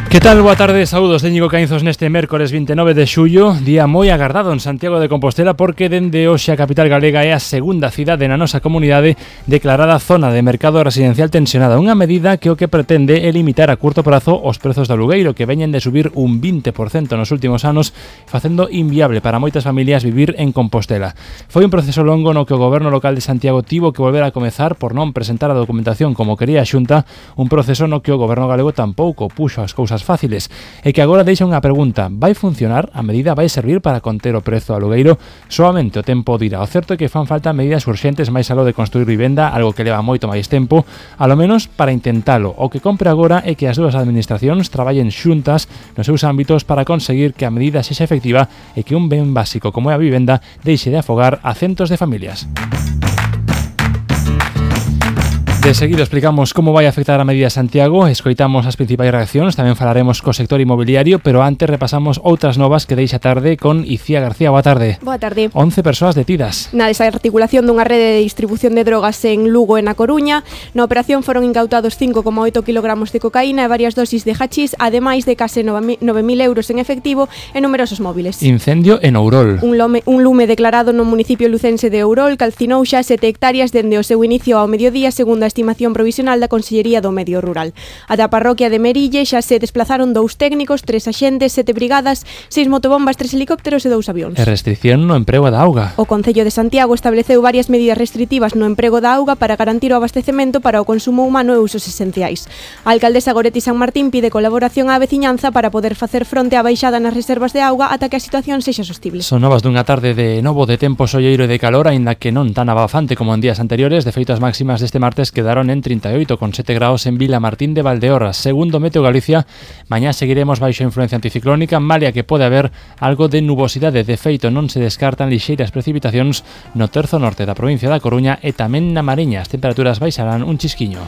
Que tal? Boa tarde, saúdos de Íñigo Caínzos neste mércores 29 de xullo, día moi agardado en Santiago de Compostela porque dende hoxe a capital galega é a segunda cidade na nosa comunidade declarada zona de mercado residencial tensionada, unha medida que o que pretende é limitar a curto prazo os prezos do alugueiro que veñen de subir un 20% nos últimos anos, facendo inviable para moitas familias vivir en Compostela. Foi un proceso longo no que o goberno local de Santiago tivo que volver a comezar por non presentar a documentación como quería a Xunta, un proceso no que o goberno galego tampouco puxo as cousas fáciles e que agora deixa unha pregunta: vai funcionar? A medida vai servir para conter o prezo do alugueiro? Soamente o tempo dirá. O certo é que fan falta medidas urxentes máis aló de construir vivenda, algo que leva moito máis tempo, alo menos para intentalo. O que compre agora é que as dúas administracións traballen xuntas nos seus ámbitos para conseguir que a medida sexa efectiva e que un ben básico como é a vivenda deixe de afogar a centos de familias. De seguido explicamos como vai afectar a medida Santiago, escoitamos as principais reaccións, tamén falaremos co sector inmobiliario, pero antes repasamos outras novas que deixa tarde con Icía García. Boa tarde. Boa tarde. 11 persoas detidas. Na desarticulación dunha rede de distribución de drogas en Lugo e na Coruña, na operación foron incautados 5,8 kg de cocaína e varias dosis de hachís, ademais de case 9.000 euros en efectivo e numerosos móviles. Incendio en Ourol. Un lume declarado no municipio lucense de Ourol calcinou xa 7 hectáreas dende o seu inicio ao mediodía, segundo a estimación provisional da Consellería do Medio Rural. Ata a parroquia de Merille xa se desplazaron 2 técnicos, 3 axentes, 7 brigadas, 6 motobombas, 3 helicópteros e 2 avións. E restricción no emprego da auga. O Concello de Santiago estableceu varias medidas restritivas no emprego da auga para garantir o abastecemento para o consumo humano e usos esenciais. A alcaldesa Goretti San Martín pide colaboración á veciñanza para poder facer fronte á baixada nas reservas de auga ata que a situación sexa sostible. Son novas dunha tarde de novo de tempo solleiro e de calor, aínda que non tan abafante como en días anteriores. De feito, as máximas deste martes quedaron en 38,7 graus en Vila Martín de Valdeorras. Segundo Meteo Galicia, mañá seguiremos baixo influencia anticiclónica, malia que pode haber algo de nubosidade. De feito, non se descartan lixeiras precipitacións no terzo norte da provincia da Coruña e tamén na Mariña. As temperaturas baixarán un chisquiño.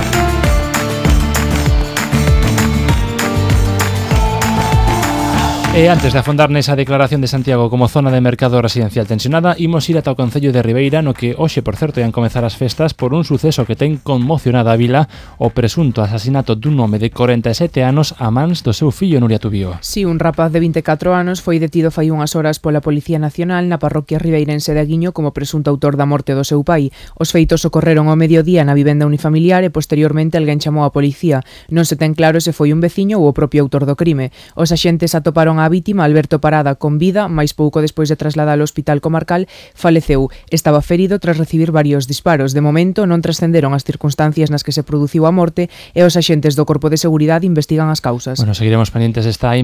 E antes de afondar nesa declaración de Santiago como zona de mercado residencial tensionada, imos ir ata o Concello de Ribeira, no que hoxe, por certo, ian comezar as festas por un suceso que ten conmocionada a vila, o presunto asasinato dun home de 47 anos a mans do seu fillo Nuria Tubío. Si, un rapaz de 24 anos foi detido fai unhas horas pola Policía Nacional na parroquia ribeirense de Aguiño como presunto autor da morte do seu pai. Os feitos ocorreron ao mediodía na vivenda unifamiliar e posteriormente alguén chamou a policía. Non se ten claro se foi un veciño ou o propio autor do crime. Os axentes atoparon a vítima, Alberto Parada, con vida, máis pouco despois de trasladar ao hospital comarcal, faleceu. Estaba ferido tras recibir varios disparos. De momento non trascenderon as circunstancias nas que se produciu a morte e os axentes do Corpo de Seguridade investigan as causas. Bueno, seguiremos pendientes desta